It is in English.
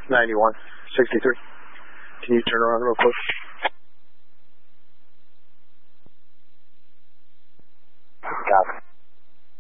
91, 63. Can you turn around real quick? Copy.